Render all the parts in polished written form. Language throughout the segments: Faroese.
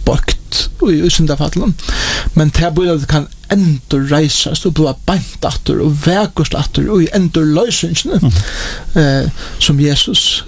bøkt i syndafattelen. Men det bøylet kan endur reisast og blå beint atter og vekust atter og endur løysingene som Jesus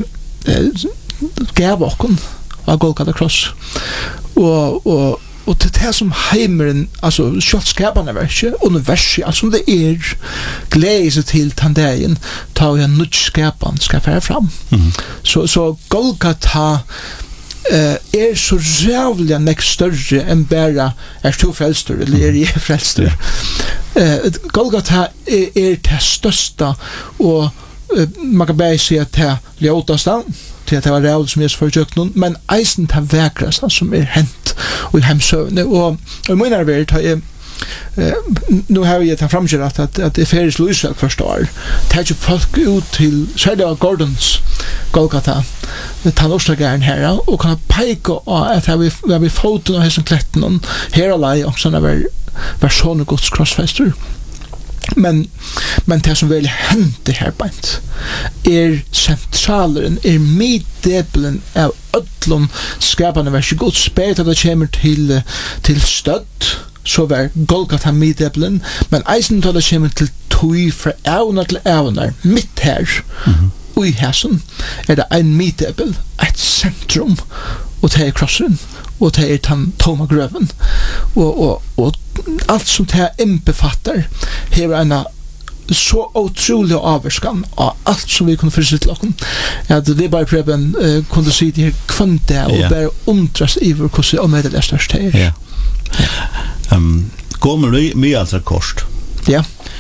gav okken av Golgata kross. Og til det som heimeren, altså kjølskapene verset, universet, altså det gleder seg til tandegen, ta og en nødskapen skal fære fram. Så Golgata så rævlig nek større enn bare to frelster, eller jeg frelster. Golgata det største, og man kan bare si at det ljøteste, til at det var rævlig som Jesus fortjøkt noen, men eisen det vekreste som hent og i hemsøvne. Og i min arbeid har jeg nu har vi tatt framgjørt at det feries Louisville første år. Det ikke folk ut til særlig av Gordons Golgata, ta Norstagæren her, og kan peike at her vi foten av hessen kletten her og lei, og sånn var sånne gods krossfester. Men det som vil hente her beint sentraleren, middebelen av ødlom skapande verset Guds spet at det kommer til støtt, så var Golgata middebelen, men eisen til det kommer til tog fra evner til evner, midt her, og i hessen det en middebel, et sentrum, og det krossen, og det den toma grøven, og alt som det innbefatter hever en så utrolig avverskan av alt som vi kunne forstå til at vi bare prøver kunne si det her kvante og bare undres i hvordan området er størst her. Går man mye altså kost? Ja.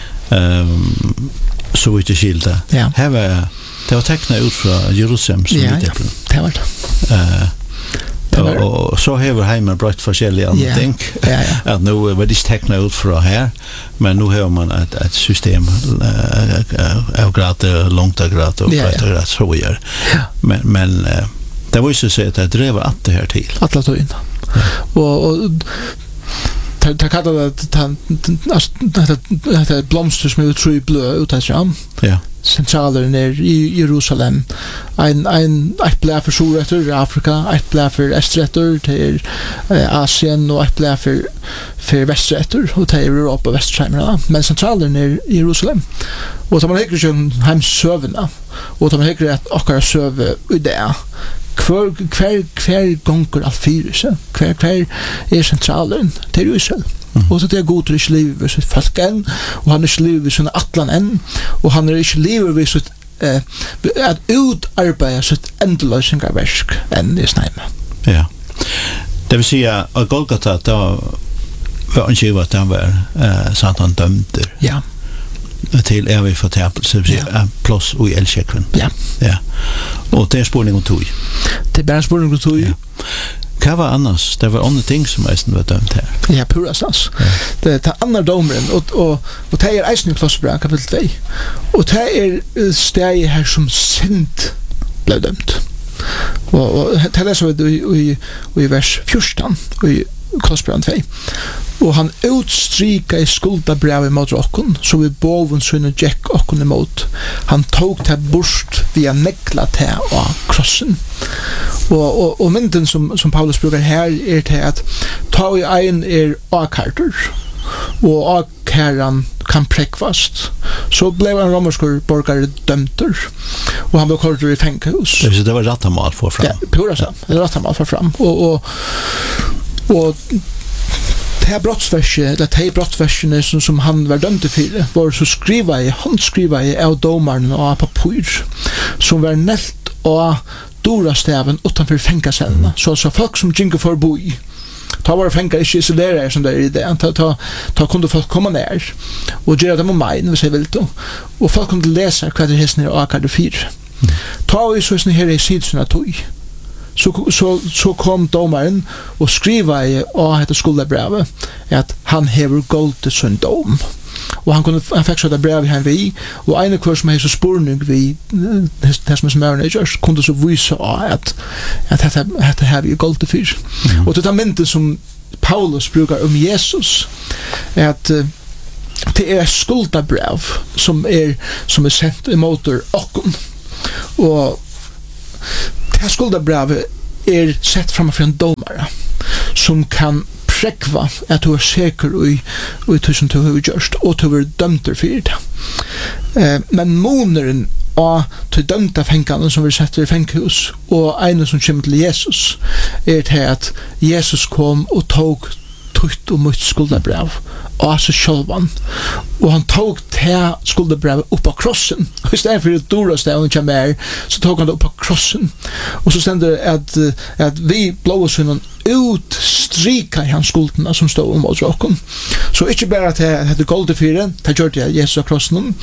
Så vidt jeg skilte. Ja. Det var teknet ut fra Jerusalem som det var det. Og så har heimen brøtt forskjellige andre ting. At nå var det teknet ut fra her, men nå har man et system av grader, langt av grader og brøtt av grader, så vi gjør. Men det viser seg at det drever alt det her til. Alla tøyen. Og det kallar det blomster som utroi blø ut av skram. Ja. Sentraleren i Jerusalem. Ett blä för surrätter Afrika, ett blä för östrätter till Asien och ett blä för västrätter och till Europa och västskärmarna. Men centraleren i Jerusalem. Och så man heter ju hemsövna. Och så man heter att akkurat söve i det. Kvar gånger allt fyra. Kvar centraleren till Jerusalem. Og så det god til ikke livet ved sitt folk enn, og han ikke livet ved sin atlan enn, og han ikke livet ved sitt at utarbeide sitt endeløsningarversk enn i sneime. Ja. Det vil si at Golgata da var han ikke at han var Satan dømter. Ja. Til evig fortapelse, plass og i eldsjekven. Ja. Ja. Og det spurning om tog. Det bare spurning om tog. Ja. Hva var annars? Det var andre ting som eisen var dømt her. Ja, pura sans. Det andre domeren, og det eisen i Klossebra, kapitel 2. Og det steg her som synd ble dømt. Og det leser vi i vers 14, i Klossebra 2. Og han utstrika i skuldabrevet mot okkon, så vi boven sønne Jack okkon imot. Han tog det bort via negla til av krossen. Og mynden som Paulus bruker her til at ta i ein akarter, og akaran kan prekvast. Så blev en romersk borgare dømter, og han ble korter i fengkhus. Det var rattamal for fram. Ja, pura sant. Det var rattamal for fram. Og det brottsversene som han var dømt til var så håndskriva i av domaren og av papur som var nelt og dorastaven utanfor fängelsena så folk som gick för boi ta var fängelse inte isolerade som där i det ta kunde folk komma ner och göra dem mine vad säger vill då och folk kunde läsa vad det hästar och akade 4 ta vi så här i sidorna tog så kom domaren och skriva i det skuldabrevet att han hever gold till sin dom. Og han fikk så det brev her vi, og en kurs som er så spurning vi, det som er managers, kunne så vise at dette her vi gold til fyr. Og det myndet som Paulus brukar Jesus, at det skuldabrev som er sendt imot okkon. Og det skuldabrevet sett framfor en domare. som kan prekva at du sikker i tusen du har gjørst, og du er dømt for det. Men moneren av til dømte fengene som vi setter i fenghus, og en som kommer til Jesus, til at Jesus kom og tog tutt og mot skuldebrev av seg sjølvan, og han tog til skuldebrevet opp av krossen, og i stedet for det dora stedet kommer så tog han det opp av krossen, og så stender det at vi blåsunnen utstrika i hans skuldene som stod mot råkken. Så ikke bare at det heter goldefyre, det gjør det Jesus av krossen,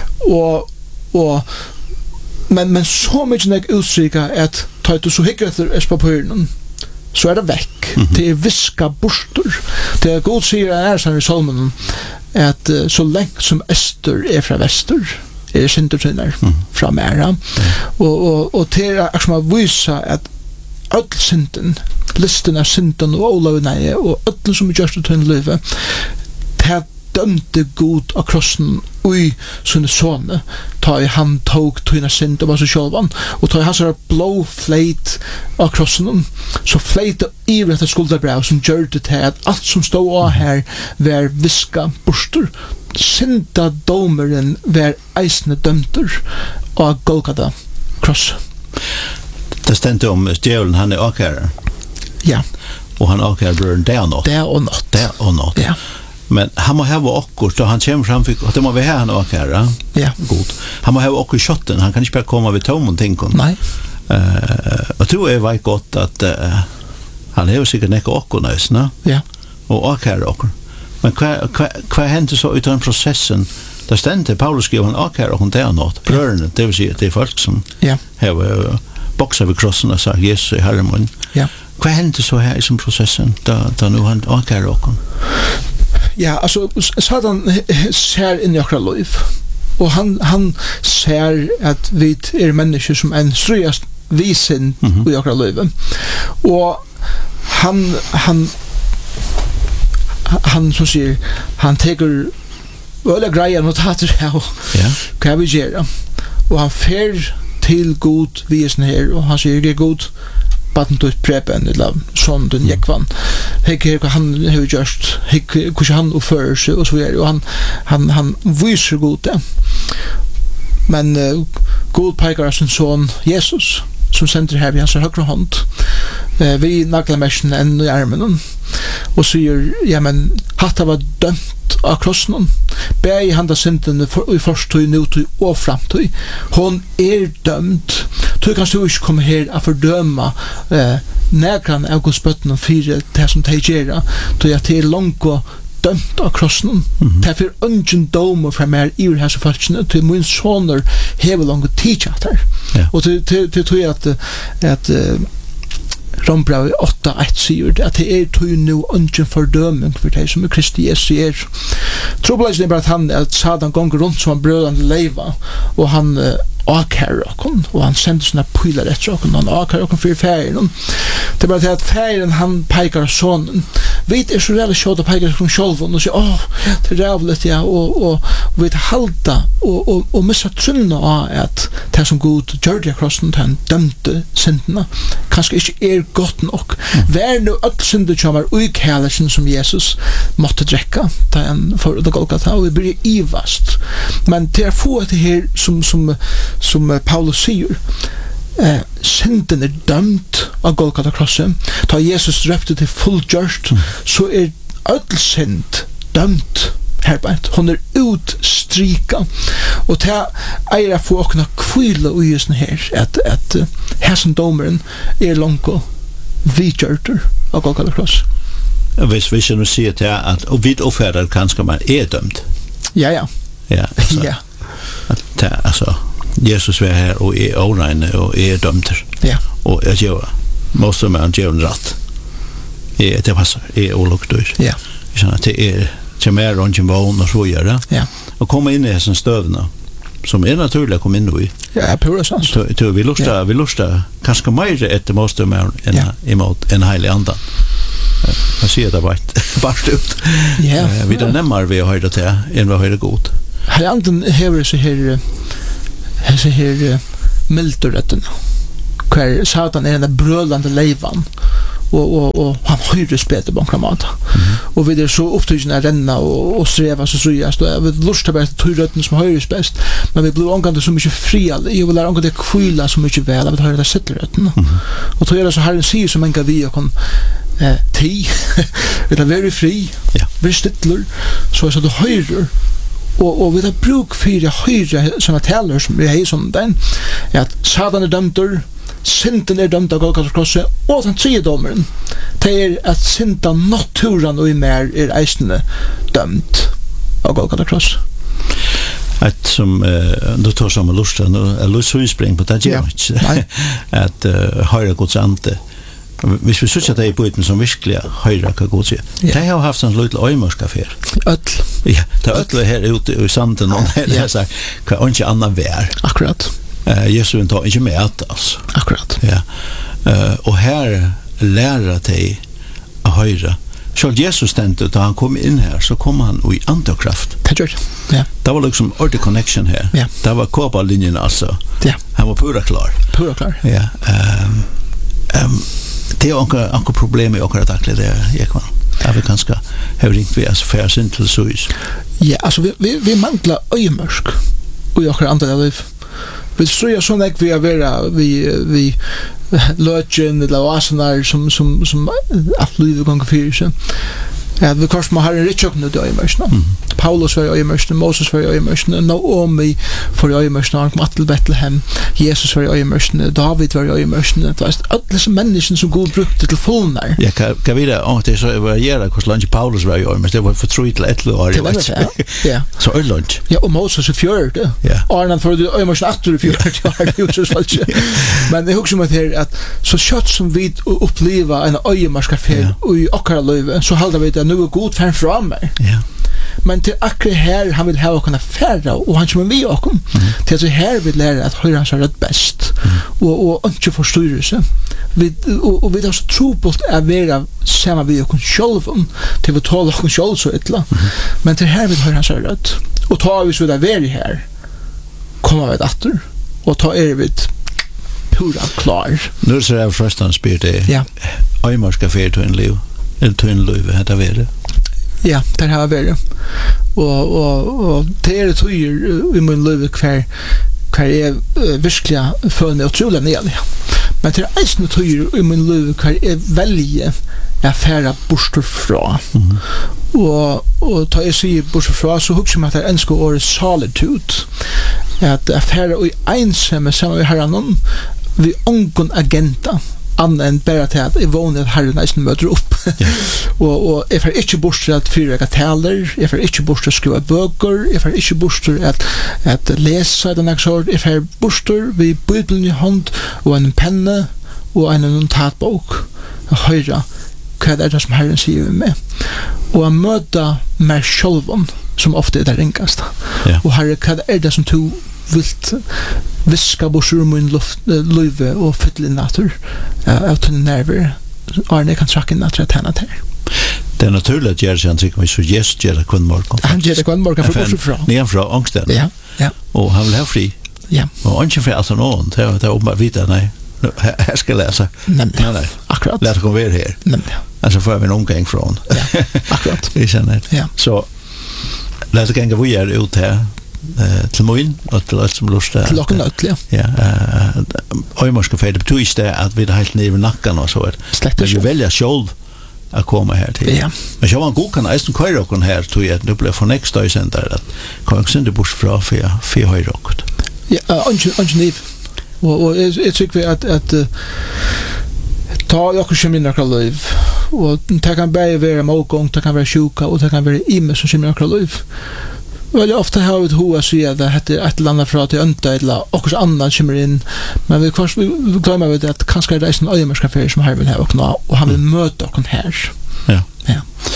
men så mye nek utstrika at ta ut så hikker etter espapyren, så er det vekk. Det er viska borster. Det er god sier sånn i salmen at så lengt som øster er fra vester, er sintertøyner fra mæra. Og til som har visa at öll synden, listen av synden og olavnei og öll som er gjørst til en løyve, det dømte god av krossen ui sånne sånne, ta i han tog tøyna synd og var så sjølvan, og ta i hans blå fleit av krossen, så fleit av ivret av skuldabrev som gjør det til at alt som stod av her var viska borster. Synda domeren var eisne dømter av Golgata kross. Det stendte om djævlen, han er akærer. Ja. Og han akærer brøren det og nått. Det og nått. Det og nått. Ja. Men han må hava okkur, da han kommer fram, og det må vi ha han akærer. Ja. God. Han må hava okkur i kjotten, han kan ikke bare komme ved tommen tingene. Nei. Og tror jeg var godt at han er jo sikkert nekka okkur nøysene. Ja. Og akærer okkur. Men hva hendte så ut av den prosessen? Da stendte Paulus skrev han akærer okkur det og nått. Brørene, det vil si at det er folk som har boksa ved krossen og sa Jesus i herremunnen. Ja. Hva hendte så her i som prosessen da nu han akærer okkur? Ja, altså, Satan ser inn i akkurat liv, og han ser at vi er mennesker som en strøyast visen i akkurat liv, og han som sier, han teker øyla greia notater her, hva vi gjør, og han fer til god visen her, og han sier, det er god, baden til prepen eller sånn den jekvann. Hva han har gjort, hvordan han oppfører seg og så videre, og han viser god det. Men god peker av sin son Jesus, som sender her ved hans høyre hånd, vi nagler mesjen enn i armen, og sier, ja, men hatt var dømt av krossen, be i handa syndene i forstøy, nutøy og framtøy. Hon er dømt. Du kan du ikke komme her og fordøme nægran av godsbøtten og fire det som de gjør, du at det er langt og dømt av krossen. Det er for ungen domer fra mer i hans folkene, til min soner hever langt tidsatt her. Og til tror jeg at Rombrev 8:1 sier at det er tog nu ungen fordøming for det som Kristi Jesus er. Trobeleisen er bare at han at Satan gonger rundt som han brødende leiva, og han akærer okkur, og han sender sånne pyler etter okkur, han akærer okkur for ferien. Det er bare til at ferien han peikar sonen. Vi er så reelle kjøtt og peikar okkur sjolven, og sier, det er rævlet, ja, og vi er halda, og missa trunna av at det som god gjør det krossen, den dømte syndene, kanskje ikke er godt nok. Vær nu öll syndet kommer uikælersen som Jesus måtte drekka, da han for det Golgata, og vi blir ivast. Men til å få det her som Paulus sier, synden er dømt av Golgata krosset. Da Jesus røpte til fullgjørst, så er öll synd dømt herbeint. Hon er utstrika. Og til eier få åkna kvile ui sånn her, at hæsen domeren er langt og vidgjørter av Golgata kross. Hvis vi nu sier til at vidt oppfærder kanskje man er dømt. Ja. Ja, altså Jesus var her og er åregne og er dømter. Ja. Og jeg gjør måste man gjør en rett. Det passer, er oluktur. Ja. Det er til mer rundt en vogn og så gjør det. Ja. Og komme inn i hessen støvene, som er naturlig å komme inn i. Ja, pura sans. Vi luster kanskje mer etter måste man imot en heilig andan. Jeg sier det bare ut. Ja. Vi er nemmere ved å høre det til enn vi hører god. Heilig anden hever så her mildurretten, hver Satan er en brølande leivan, och han höjer spelet på mat. Och vi det så upptagna renna och sträva så jag står vi lustar bara till rötten som höjer bäst. Men vi blir angående så mycket fria. Jag vill angående kvilla så mycket väl att höra det sätter rötten. Och då är det så här en sig som en vi kan ti. Det är very free. Ja. Vi stiller så du höjer och vi har bruk för höjra såna talar som vi har som den att Satan är dömd, synden dömd av Golgata korset och den tredje domaren det är att synda naturen och i mer eisne dömd av Golgata korset. Att som du tar som lustan och Louis spring på det att höra Guds ande. Hvis vi synes at det er bøyden som virkelig høyre hva god sier. Det har haft en liten øymørsk affær. Øtl. Ja, det er øtl her ute i sanden og det er sagt, hva er ikke annet vær. Akkurat. Jesus tar ikke med at, altså. Akkurat. Ja. Og her lærer de å høyre. Så Jesus stendte, da han kom inn her, så kom han i andokraft. Det gjør det, ja. Det var liksom ordentlig connection her. Ja. Det var kåpa-linjen, altså. Ja. Han var pura klar. Pura klar. Ja. Det är också problem i akkurat akkurat det Ekman. Jag vill kanske ha ringt vi alltså för sin till sås. Ja, alltså vi manglar öjmörsk och jag har andra liv. Vi tror jag så när vi är vi lögen eller arsenal som att livet gånger för sig. Ja, vi kanske har en rich nu då i mörsen. Paulus var i mörsen, Moses var i mörsen, Naomi för i mörsen, han kom till Bethlehem, Jesus var i mörsen, David var i mörsen, det var alla som människor som Gud brukte till fullnär. Ja, kan vi det det så varierar hur långt Paulus var i mörsen, det var för 3 till 1 år. Ja. Så är långt. Ja, och Moses är fjärde. Ja. Och han för i mörsen 8 fjärde, det är så falskt. Men det hugger mig att så kött som vi uppleva en öjmarska fel och i akkurat liv så håller vi det nu är god fram från mig. Ja. Men till akkurat här han vill ha och kunna färra och han kommer vi och till så här vill lära att höra hans rätt bäst och inte förstyrelse. Vi och vi har så tro på att vara samma vi och själva till vi talar och själva så ettla. Men till här vill höra hans rätt och tar vi så där vi här kommer vi åter och tar vi pura klar. Nu så är först han spelar det. Ja. Oj måste för till en liv. Eller till en liv heter det. Ja, det har varit. Och det är det i min liv kvar är verkligen för mig otroligt närlig. Men det är inte tog i min liv kvar är välja affära bostor fra. Och ta jag sig bostor fra så hugger man att det önskar or solitude. Att affära i ensamma som vi har någon vi ongon agenta. Annan bara till att våna att Herren nästan möter upp. och jag får inte bort att fyra taler, jag får inte bort att skriva böcker, jag får inte bort att läsa den här sort, jag får bort vid Bibeln i hand och en penna och en notatbok och höra vad det som Herren säger med. Och att möta mig själv som ofta är det ringast. Och Herre, vad är det som du vilt viska bort ur min liv och fylla in natur av till nerver Arne kan tracka in natur att hända här. Det är naturligt att göra sig han tycker vi så gäst gör det kvann morgon. Han gör det kvann morgon för bort ifrån. Ni är från ångsten. Ja, ja. Och han vill ha fri. Ja. Och inte för alltså någon. Det är bara vita, nej. Här ska läsa. Nej. Akkurat. Låt komma här. Nej. Alltså får vi en omgång från. Ja, akkurat. Vi känner. Ja. Så låt oss gänga vi är ut här. Till moin och till allt som lustar. Till och med ja. Ja, och man ska få det betyder det att vi det helt ner i nacken och så att vi väljer själv att komma här till. Ja. Men jag var en god kan nästan köra och här tror jag det blir för nästa dag sen där att kan jag sen det bort fra för höj rock. Ja, ungefär. Och jag tycker att ta jag kanske min några liv och det kan bli vara motgång, det kan vara sjuka och det kan vara imme som min några liv. Well, ofta har vi hoa så att det heter ett landa från till önta eller också annat kommer in. Men vi glömmer vi att kanske det är en öjmerska affär som här vill ha och han vill möta och här. Ja. Ja.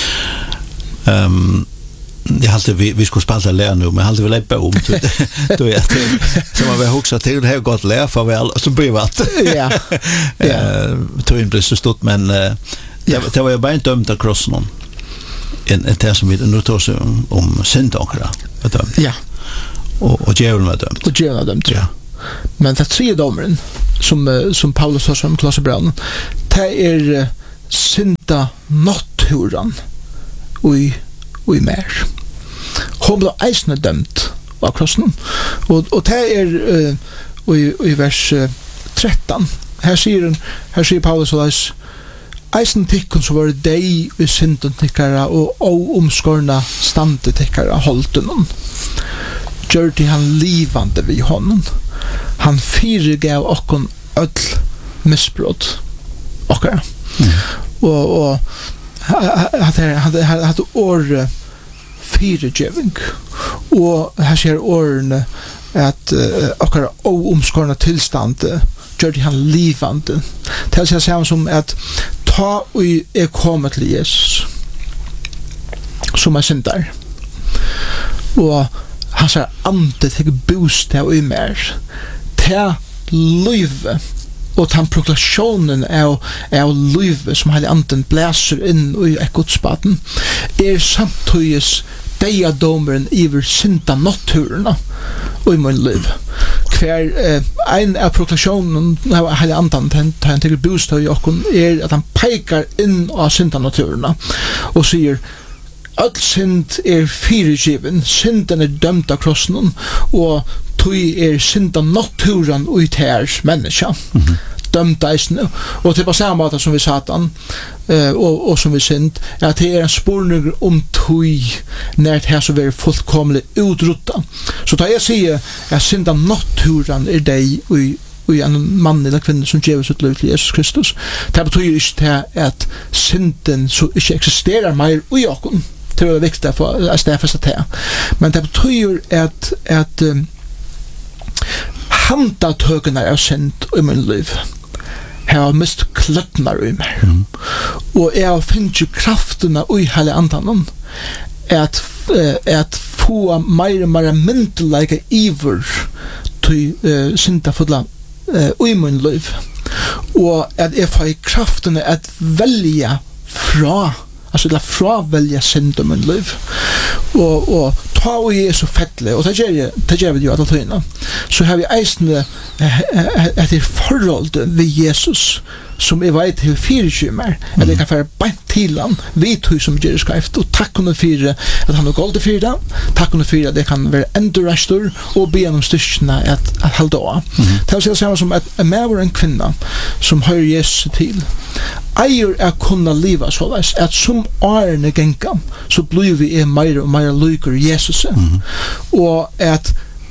Jag hade vi skulle spela lä nu men hade vi läppa om då jag som man vill huxa till det har gått lä för väl så privat. Ja. Ja. Tog inte så stort men det var ju bara inte dömt att krossa någon. En det som vi nu tar sig om syndagarna. Ja. Och djävulen var dömt. Och djävulen var dömt, ja. Men det tredje domaren som Paulus har som Klasse Brown, det är synda naturen ui mer. Hon ble eisne dømt av krossen. Og det i vers 13. Her sier Paulus eisen tikkun som var deg i synden tikkara og omskorna stande tikkara holden hon. Gjør de han livande vid honom. Han fyregav okkon öll missbrott okkara. Og hadde året fyregeving. Og her ser årene at okkara omskorna tilstand gjør de han livande. Det er samme som at ta og kommet til Jesus som syndar. Og han sier ande til bostad og mer. Til løyve og den proklasjonen av løyve som hele anden blæser inn i godsbaten samtidig deiadomeren iver synda naturene og i min liv. Hver en av proklasjonen av hele anden til han til bostad i okken at han peikar inn av synda naturene og sier all synd fyregiven, synden dømt av krossen og tog synda naturen ut her menneska. Dømt eisne. Og til på samme måte som vi satan og som vi synd at det en spurning tog når det her så vil fullkomlig utrutta. Så da jeg sier at synda naturen deg og en mann eller kvinne som gjør sitt liv til Jesus Kristus, det betyr ikke at synden så ikke eksisterer mer i okken. Det er viktig for å stedfeste det. Men det betyr at handatøkene av synd i min liv har mist kløttner i meg. Og jeg finner kraftene i hele andanen at få mer og mer myndelager iver til syndafodla i min liv. Og at jeg får kraftene at velge fra velja synd om min liv. Og ta og jeg så fettelig, og det gjør vi jo alle tøyene. Så har vi eisende etter forhold ved Jesus, som jeg vet til 24 mer, at jeg kan fære beint til han, vi tog som gjør skrift, og takk under fire at han er golde fire, takk under fire at jeg kan være endurrestor, og be gjennom styrkene at halde av. Det er samme som at en med en kvinne som hører Jesus til, eier kunna liva såleis, at som årene genka, så blir vi mer og mer lykker Jesus. Og at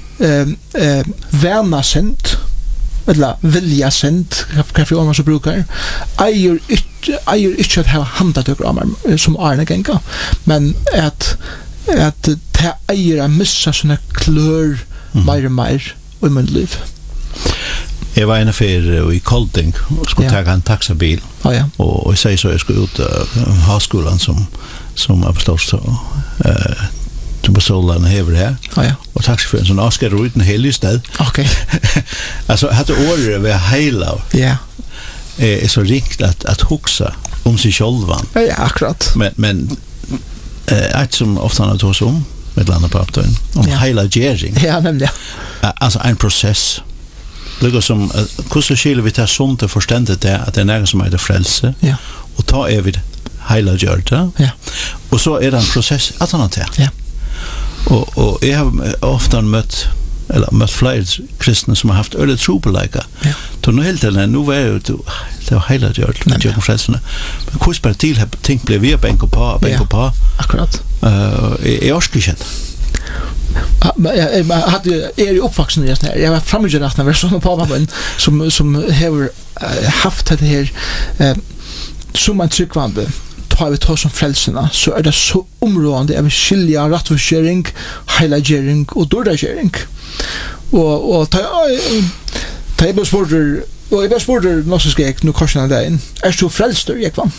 vana synd, eller vilja synd, hva for man så brukar, eier ikke at ha handatøkker av meg som årene genka, men at det eier missa sånne klør mer og mer i min liv. Jeg var innenfor i Kolding og skulle ta en taxabil. Og jeg sier så jeg skulle ut av havskolen som apostolst til Basolene hever her. Og taxiføren sånn avsker ut en hel sted. Altså, dette året ved heila så rikt at huksa om seg sjølvan. Ja, akkurat. Men et som ofte han har tås om, med et eller annet på opptøyen, om heila gjering. Ja, nemlig. Altså, en prosess. Lika som hvordan skiller vi til sånt og forstendet det at det noe som heter frelse og ta vi heila gjør det og så det en prosess at han har til og jeg har ofte møtt flere kristne som har haft øyne tro på leika så nå helt til nå var jeg jo det var heila gjør det gjør frelsene men hvordan bare til ting ble vi benk og på akkurat jeg orsker ikke jag hade i uppvuxen just här. Jag var framgångsrik när såna pappan som har haft det här som man tryckvande tar vi tar som frälsarna så det så områdande av skilja rättfärdighetsgöring, heilagjering och dårdagjering. Och ta jag spurter och jag spurter något så ska jag nu korsna där. Är så frälstor jag kvam.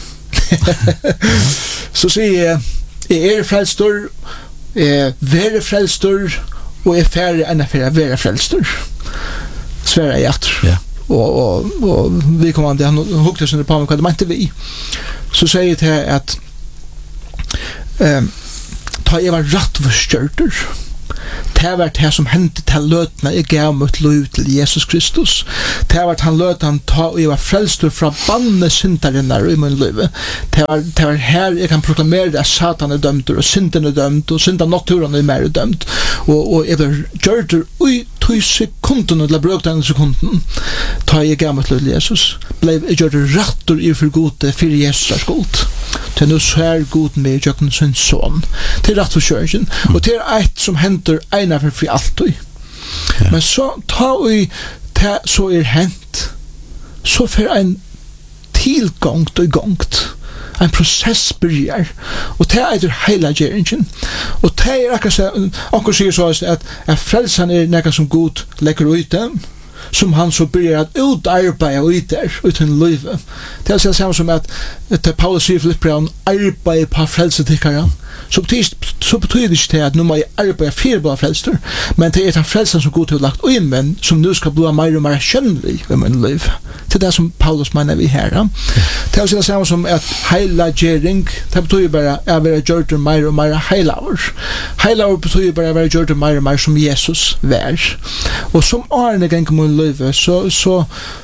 Så säger jag frälstor være frelstor og færre enn være frelstor svære jeg og vi kom an det han hukte oss under på meg hva det mente vi så sier jeg til at ta jeg var rattforstjørter Det var det som hendte til løtene jeg gav mitt liv til Jesus Kristus. Det var han løtene ta og jeg var frelst fra banne syndarinnar i min liv. Det var her jeg kan proklamere at Satan er dømt og synden er dømt og synden naturen er mer dømt og jeg ble gjørt det ui 2 sekunden eller brøk den sekunden ta jeg gav mitt liv til Jesus ble jeg gjørt det rettur i for gode for Jesus er skuld. Det nu så god med Jøkken sin son. Det rett for kjøringen. Og det et som henter ena for alltid. Men så ta vi det så hent så for en tilgångt og gongt. En prosess börjar. Og det er heila gjeringen. Og det akkurat sier så at frelsen nekka som god legger ut dem. Som han så börjar att utarbeida ut där utan livet. Det är samma som att Paulus säger Filipperan arbeta på frälsetyckaren. Så betyder det inte att nu må jag arbeta för bara frälster, men det är den frälsen som god har lagt in men som nu ska bli mer och mer kännlig i min liv. Det är det som Paulus menar vi här. Det är samma som att heila gering, det betyder bara att vara gjort mer och mer heilaver. Heilaver betyder bara att vara gjort mer och mer som Jesus var. Och som Arne gäng min liv så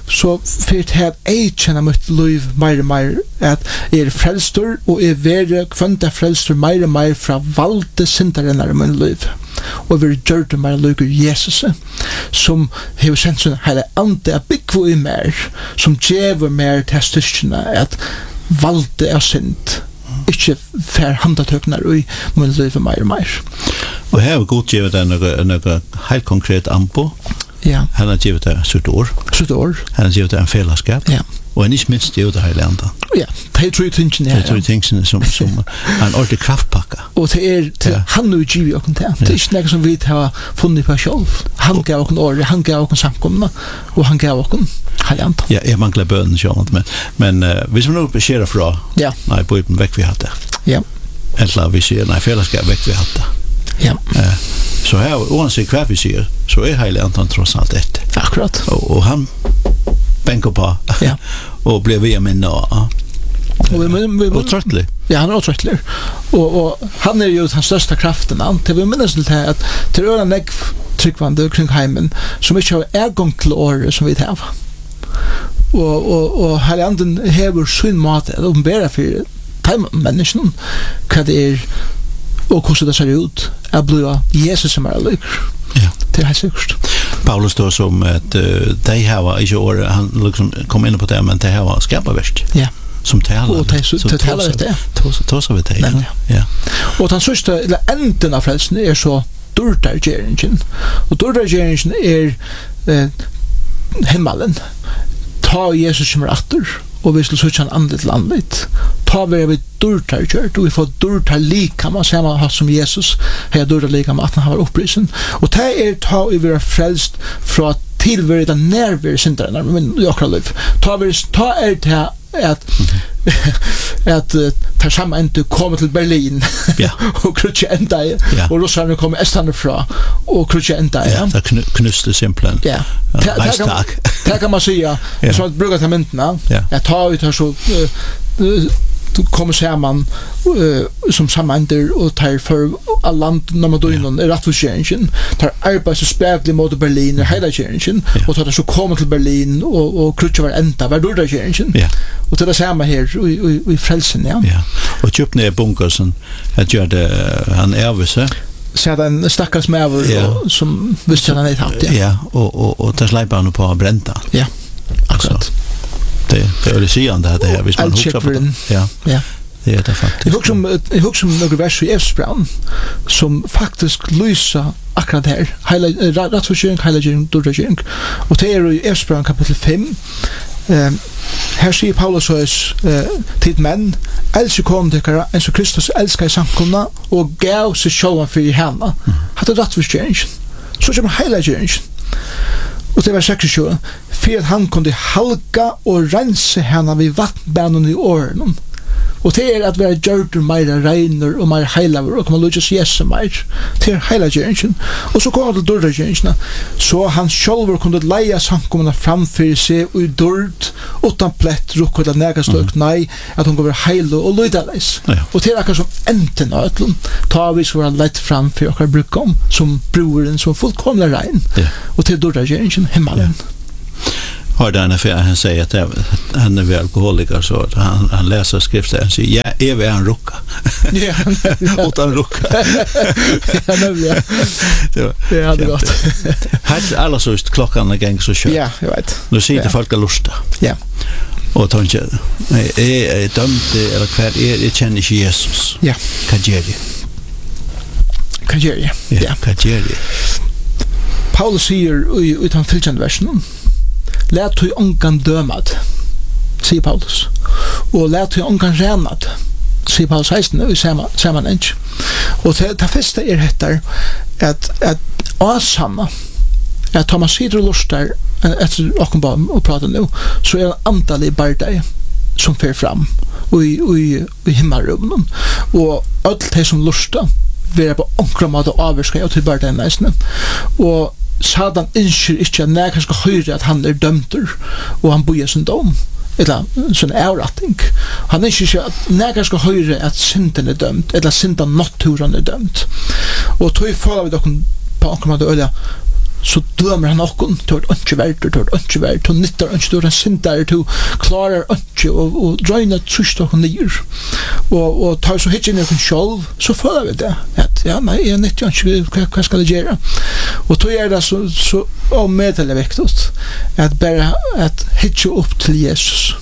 för det att känna mitt liv mer och mer att är frälster och är vara kvanta frälster mer och mer från valde syndarinnar i min liv. Og vi gjør det mer lykker Jesus som har sendt sånn hele ande at bygge i mer som gjør mer til styrkene at valde er synd ikke fær handatøkner i min liv mer og mer. Og her har god givet deg noe helt konkret anpå. Ja. Han har givet deg 7 år. 7 år. Han har givet deg en fellesskap. Ja. Og han ikke minst givet deg hele andre. Ja, det er 3 tingene her. Det er 3 tingene som en ordentlig kraftpakke. Og det er han nu giver oss til. Det er ikke noe som vi har funnet på selv. Han gav oss året, han gav oss samkomne, og han gav oss hele andre. Ja, jeg mangler bønnen selv, men hvis vi nå beskjerer fra, nei, på upen vekk vi hadde. Ja. Eller vi sier, nei, fellesskap vekk vi hadde. Ja. Så her, oansett hva vi sier, så er hele antan tross alt dette. Akkurat. Og han benker på, og ble vi med nå. Og trøttelig. Ja, han er trøttelig. Og han er jo den største kraften. Til vi minnes til at til øren negv tryggvande kring heimen, som ikke har gang til året som vi tar. Og hele anden hever sin måte, og åpenbærer for menneskene, hva det er, og hvordan det ser ut, er blevet Jesus som er lykker. Ja. Det er helt sikkert. Paulus står som at de her ikke året, han liksom kom inn på det, men de her var skapaverst. Ja. Som taler. Og de taler det. Tåser vi det, ja. Og den sørste, eller enden av frelsen er så dørdargeringen. Og dørdargeringen er himmelen. Ta Jesus som atter, og vi skal søke han andlet landligt. Ta vi dørdargjørt, og vi får dørtar lika, man ser man som Jesus, har dørtar lika med at han har opprisen. Og det er ta vi være frelst fra tilværet av nærværet synderne, men i akkurat liv. Ta er det at tar samma enda kommer til Berlin og krutje enda og russarna kommer estande fra og krutje enda det knuste simpelthen det kan man säga som att bruka ta myntena jag tar ut här så kommer samman som sammander och tar för alla land när man då innan rättförseringen tar arbete så spärgligt mot Berlin och hela kärringen och tar så kommer till Berlin och krutcher var ända var då där kärringen och det är samma här i frälsen och köp ner bunkersen att gör det han ärvelse så den stackars mäver som visste han inte haft och det släpper han på bränta akkurat det är det sigande det här visst man huxar på det. Ja. Det är det faktiskt. Jag huxar några vers i Efsbrand som faktiskt lyser akkurat här. Hela rättförsering, hela dörragering. Och det är i Efsbrand kapitel 5. Här säger Paulus till män älskar kontekare än så Kristus älskar i samkomna och gav sig själva för i henne. Hade rättförsering. Så som hela geringen. Og det var 26, for at han kunde halka og rense henne vid vattbanen i åren. Och det är att vara gjort mer reiner och mer heilaver och man låter Jesus mer till hela gärningen. Och så kommer det dörra gärningen. Så han själv kunde leja samkomna framför sig och i dörrt utan plätt, ruck eller nägastök, nej, att hon går över heil och lydales. Och det är akkurat som änden av ötlund. Ta vi så vara lätt framför och brukar om som broren som fullkomliga rein. Och till dörra gärningen himmelen. Hörde han för han säger att han är alkoholiker så han läser skriften och säger ja, är en rucka. Ja, utan rucka. Ja, nämligen. Det hade gått. Här alla så just klockan är gång så kört. Ja, jag vet. Nu ser det folk lusta. Ja. Och tänker är dömt eller kvar är känner inte Jesus. Ja. Kajeri. Ja, kajeri. Paulus säger utan följande versen. Lät du onkan dömad, säger Paulus. Och lät du onkan renad, säger Paulus 16 i samman ench. Och det första är hettar att asanna att ta man sitter och lustar efter och bara och prata nu så är det antal i bardej som fer fram och i himmelrummen och allt det som lustar vara på onkramad och avskriva till bardej nästan och Satan inskjer ikke at nægge skal høre at han dømter og han bojer sin dom eller sånn avratting. Han inskjer ikke at nægge skal høre at synden dømt eller synden naturen dømt. Og tog føler vi dere på akkurat øye så dømer han okken til å ikke være til å nytter ikke til å synder til å klarer ikke og drøyne trus dere nyer og tar så hitt inn i dere selv så føler vi det at ja, nei, jeg nytter ikke hva skal jeg gjøre og tog det så medelig viktig at bare at hitt opp til Jesus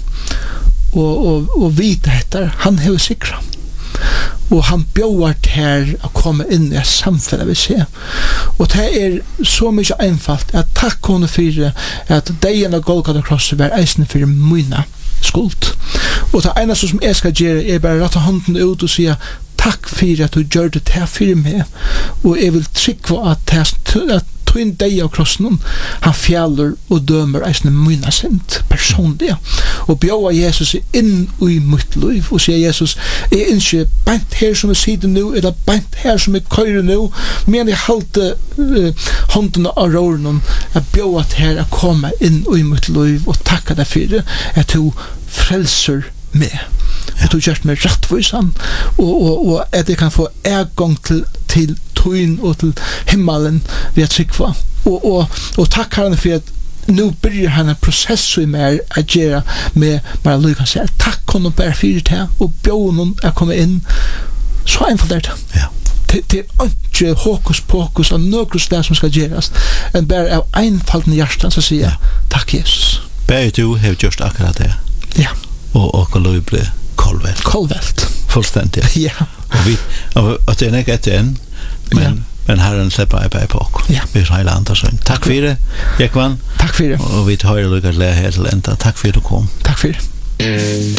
og vite etter han har sikret og han bjóar til å komme inn i samfunnet vi ser. Og det er så mye einfalt at takk henne for at degen av Golgata krosset var eisen for mine skuld. Og det eneste som jeg skal gjøre er bare rette hånden ut og si takk for at du gjør det til for meg. Og jeg vil trykke at tøyn deg av krossen han fjaller og dømer eisne mine sint personlig og bjøver Jesus inn i mitt liv og sier Jesus jeg er ikke bant her som jeg sitter nå eller bant her som jeg kører nå men jeg halte håndene av råren jeg bjøver til å komme inn i mitt liv og takke deg for det at du frelser meg at du gjør meg rettvisan og at jeg kan få gang til tøyn og til himmelen vi har tryggva og takk herren for at nu börjar han en process i mer att göra med bara lycka säga tack honom bara för det och bjöd honom att komma in så enkelt är det ja det är inte hokus pokus och något där som ska göras en bara av enfalden hjärtan så säger tack Jesus bär du har just akkurat det ja och löj blir kolvält fullständigt ja och vi att det är inte än men Herren släpper jag på och vi har hela andra sån. Tack för det, Ekman. Tack för det. Och vi tar ju lyckas lära helt ända. Tack för att du kom. Tack för det.